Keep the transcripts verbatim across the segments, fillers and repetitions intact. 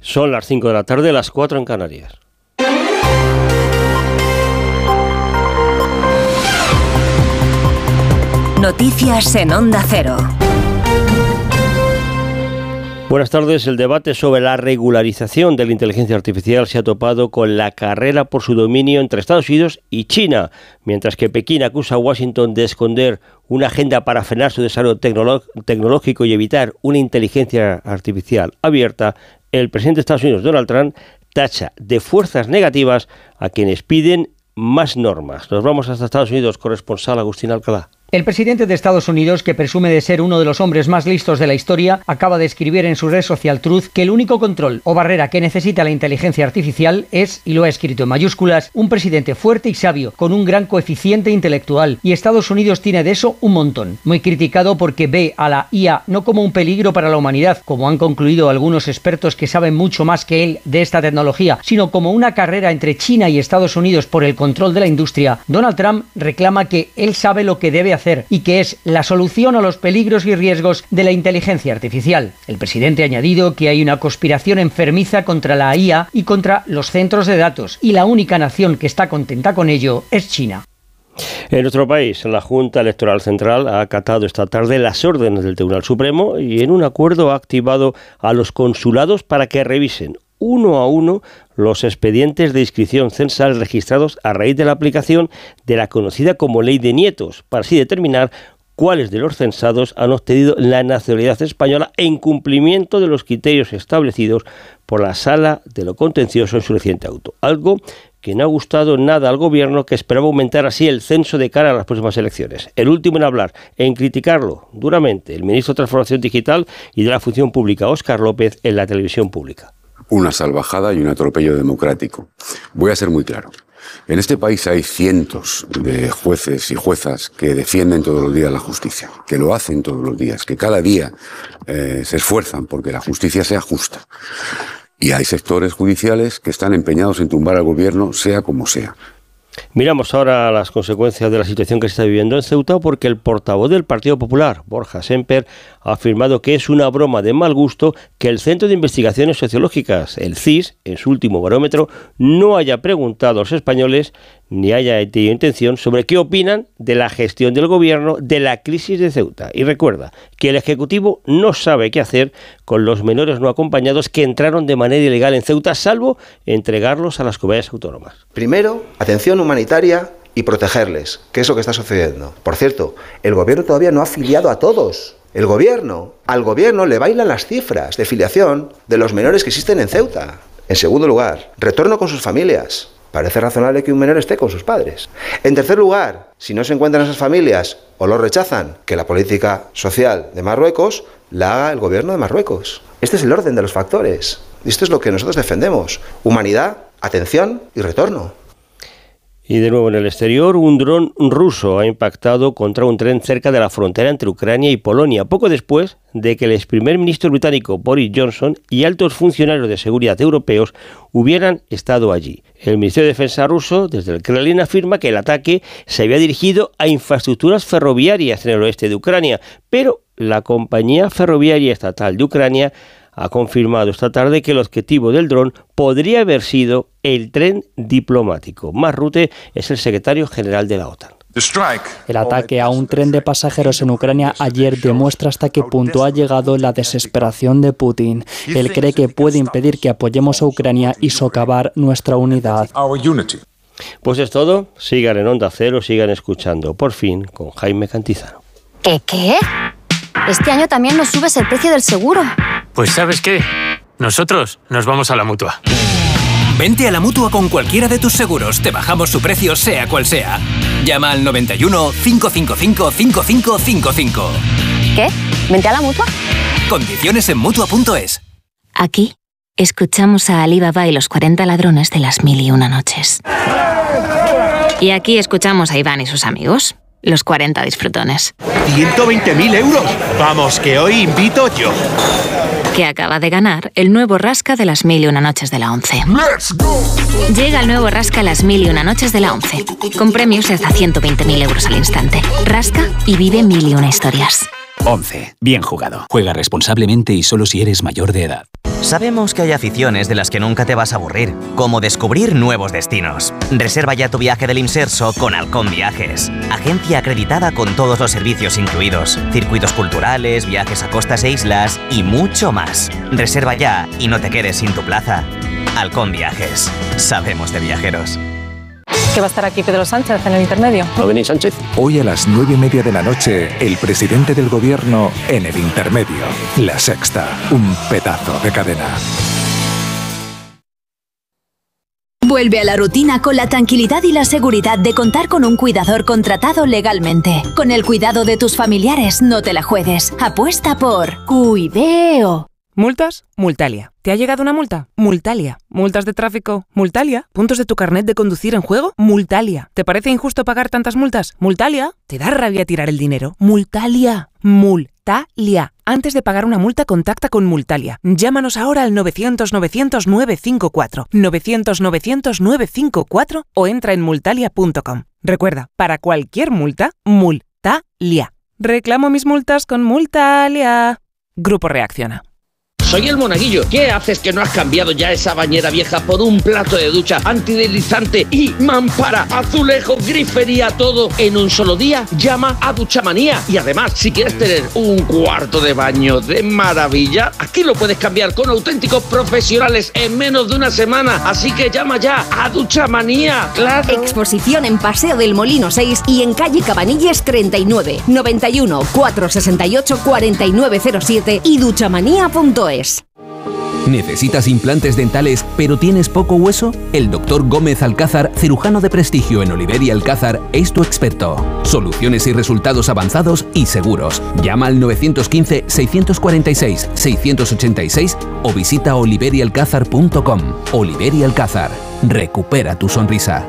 Son las cinco de la tarde, las cuatro en Canarias. Noticias en Onda Cero. Buenas tardes. El debate sobre la regularización de la inteligencia artificial se ha topado con la carrera por su dominio entre Estados Unidos y China, mientras que Pekín acusa a Washington de esconder una agenda para frenar su desarrollo tecnolo- tecnológico y evitar una inteligencia artificial abierta. El presidente de Estados Unidos, Donald Trump, tacha de fuerzas negativas a quienes piden más normas. Nos vamos hasta Estados Unidos, corresponsal Agustín Alcalá. El presidente de Estados Unidos, que presume de ser uno de los hombres más listos de la historia, acaba de escribir en su red social Truth que el único control o barrera que necesita la inteligencia artificial es, y lo ha escrito en mayúsculas, un presidente fuerte y sabio, con un gran coeficiente intelectual. Y Estados Unidos tiene de eso un montón. Muy criticado porque ve a la I A no como un peligro para la humanidad, como han concluido algunos expertos que saben mucho más que él de esta tecnología, sino como una carrera entre China y Estados Unidos por el control de la industria. Donald Trump reclama que él sabe lo que debe hacer y que es la solución a los peligros y riesgos de la inteligencia artificial. El presidente ha añadido que hay una conspiración enfermiza contra la I A y contra los centros de datos, y la única nación que está contenta con ello es China. En nuestro país, la Junta Electoral Central ha acatado esta tarde las órdenes del Tribunal Supremo y en un acuerdo ha activado a los consulados para que revisen uno a uno los expedientes de inscripción censal registrados a raíz de la aplicación de la conocida como Ley de Nietos, para así determinar cuáles de los censados han obtenido la nacionalidad española en cumplimiento de los criterios establecidos por la Sala de lo Contencioso en su reciente auto. Algo que no ha gustado nada al gobierno, que esperaba aumentar así el censo de cara a las próximas elecciones. El último en hablar, en criticarlo duramente, el ministro de Transformación Digital y de la Función Pública, Óscar López, en la televisión pública. Una salvajada y un atropello democrático. Voy a ser muy claro. En este país hay cientos de jueces y juezas que defienden todos los días la justicia, que lo hacen todos los días, que cada día eh, se esfuerzan porque la justicia sea justa. Y hay sectores judiciales que están empeñados en tumbar al gobierno, sea como sea. Miramos ahora las consecuencias de la situación que se está viviendo en Ceuta, porque el portavoz del Partido Popular, Borja Semper, ha afirmado que es una broma de mal gusto que el Centro de Investigaciones Sociológicas, el C I S, en su último barómetro, no haya preguntado a los españoles ni haya tenido intención sobre qué opinan de la gestión del gobierno de la crisis de Ceuta. Y recuerda que el Ejecutivo no sabe qué hacer con los menores no acompañados que entraron de manera ilegal en Ceuta, salvo entregarlos a las comunidades autónomas. Primero, atención humanitaria y protegerles, que es lo que está sucediendo. Por cierto, el gobierno todavía no ha filiado a todos. El gobierno, al gobierno le bailan las cifras de filiación de los menores que existen en Ceuta. En segundo lugar, retorno con sus familias. Parece razonable que un menor esté con sus padres. En tercer lugar, si no se encuentran esas familias o lo rechazan, que la política social de Marruecos la haga el gobierno de Marruecos. Este es el orden de los factores. Y esto es lo que nosotros defendemos. Humanidad, atención y retorno. Y de nuevo en el exterior, un dron ruso ha impactado contra un tren cerca de la frontera entre Ucrania y Polonia, poco después de que el ex primer ministro británico Boris Johnson y altos funcionarios de seguridad europeos hubieran estado allí. El Ministerio de Defensa ruso, desde el Kremlin, afirma que el ataque se había dirigido a infraestructuras ferroviarias en el oeste de Ucrania, pero la compañía ferroviaria estatal de Ucrania ha confirmado esta tarde que el objetivo del dron podría haber sido el tren diplomático. Mark Rutte es el secretario general de la OTAN. El ataque a un tren de pasajeros en Ucrania ayer demuestra hasta qué punto ha llegado la desesperación de Putin. Él cree que puede impedir que apoyemos a Ucrania y socavar nuestra unidad. Pues es todo. Sigan en Onda Cero, sigan escuchando Por Fin con Jaime Cantizano. ¿Qué qué? Este año también nos subes el precio del seguro. Pues ¿sabes qué? Nosotros nos vamos a la Mutua. Vente a la Mutua con cualquiera de tus seguros. Te bajamos su precio sea cual sea. Llama al noventa y uno, cinco cinco cinco, cinco cinco cinco cinco. ¿Qué? ¿Vente a la Mutua? Condiciones en Mutua punto es. Aquí escuchamos a Ali Baba y los cuarenta ladrones de las mil y una noches. Y aquí escuchamos a Iván y sus amigos, los cuarenta disfrutones. ¡ciento veinte mil euros! Vamos, que hoy invito yo. Que acaba de ganar el nuevo Rasca de las mil y una noches de la once. Llega el nuevo Rasca las mil y una noches de la once, con premios de hasta ciento veinte mil euros al instante. Rasca y vive mil y una historias. once. Bien jugado. Juega responsablemente y solo si eres mayor de edad. Sabemos que hay aficiones de las que nunca te vas a aburrir, como descubrir nuevos destinos. Reserva ya tu viaje del Imserso con Halcón Viajes, agencia acreditada con todos los servicios incluidos, circuitos culturales, viajes a costas e islas y mucho más. Reserva ya y no te quedes sin tu plaza. Halcón Viajes, sabemos de viajeros. Que va a estar aquí Pedro Sánchez en el intermedio. ¿No venís, Sánchez? Hoy a las nueve y media de la noche, el presidente del gobierno en el intermedio. La Sexta, un pedazo de cadena. Vuelve a la rutina con la tranquilidad y la seguridad de contar con un cuidador contratado legalmente. Con el cuidado de tus familiares, no te la juegues. Apuesta por Cuideo. ¿Multas? Multalia. ¿Te ha llegado una multa? Multalia. ¿Multas de tráfico? Multalia. ¿Puntos de tu carnet de conducir en juego? Multalia. ¿Te parece injusto pagar tantas multas? Multalia. ¿Te da rabia tirar el dinero? Multalia. Multalia. Antes de pagar una multa, contacta con Multalia. Llámanos ahora al novecientos novecientos nueve cinco cuatro, novecientos novecientos nueve cinco cuatro o entra en multalia punto com. Recuerda, para cualquier multa, Multalia. Reclamo mis multas con Multalia. Grupo Reacciona. Soy el Monaguillo. ¿Qué haces que no has cambiado ya esa bañera vieja por un plato de ducha antideslizante y mampara, azulejo, grifería, todo en un solo día? Llama a Duchamanía. Y además, si quieres tener un cuarto de baño de maravilla, aquí lo puedes cambiar con auténticos profesionales en menos de una semana. Así que llama ya a Duchamanía. ¡Claro! Exposición en Paseo del Molino seis y en calle Cabanilles treinta y nueve, noventa y uno, cuatrocientos sesenta y ocho, cuarenta y nueve cero siete y duchamanía punto es. ¿Necesitas implantes dentales pero tienes poco hueso? El doctor Gómez Alcázar, cirujano de prestigio en Oliver y Alcázar, es tu experto. Soluciones y resultados avanzados y seguros. Llama al nueve uno cinco, seis cuatro seis, seis ocho seis o visita oliver y alcázar punto com. Oliver y Alcázar. Recupera tu sonrisa.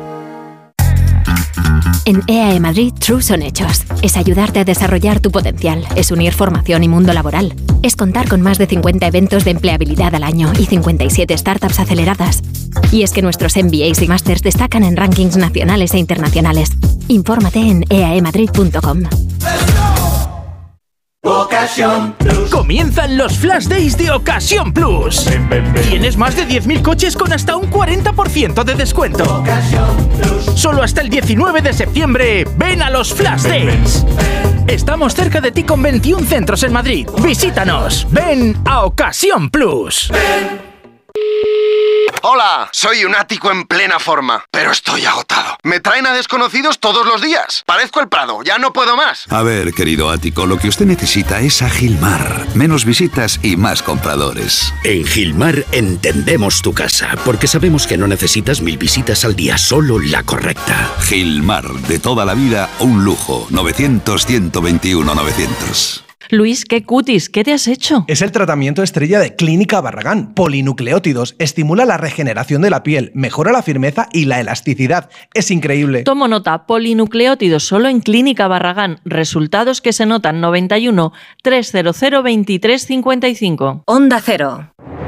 En E A E Madrid, True son hechos. Es ayudarte a desarrollar tu potencial. Es unir formación y mundo laboral. Es contar con más de cincuenta eventos de empleabilidad al año y cincuenta y siete startups aceleradas. Y es que nuestros M B As y Masters destacan en rankings nacionales e internacionales. Infórmate en e a e madrid punto com. Ocasión Plus. Comienzan los Flash Days de Ocasión Plus. Ven, ven, ven. Tienes más de diez mil coches con hasta un cuarenta por ciento de descuento. Ocasión Plus. Solo hasta el diecinueve de septiembre. Ven a los Flash Days. Ven, ven. Estamos cerca de ti con veintiún centros en Madrid. Visítanos. Ven a Ocasión Plus. Ven. Hola, soy un ático en plena forma, pero estoy agotado. Me traen a desconocidos todos los días. Parezco el Prado, ya no puedo más. A ver, querido ático, lo que usted necesita es a Gilmar. Menos visitas y más compradores. En Gilmar entendemos tu casa, porque sabemos que no necesitas mil visitas al día, solo la correcta. Gilmar, de toda la vida, un lujo. novecientos, ciento veintiuno, novecientos. Luis, qué cutis, ¿qué te has hecho? Es el tratamiento estrella de Clínica Barragán. Polinucleótidos, estimula la regeneración de la piel, mejora la firmeza y la elasticidad. Es increíble. Tomo nota, polinucleótidos solo en Clínica Barragán. Resultados que se notan. Noventa y uno, trescientos veintitrés, cincuenta y cinco. Onda Cero.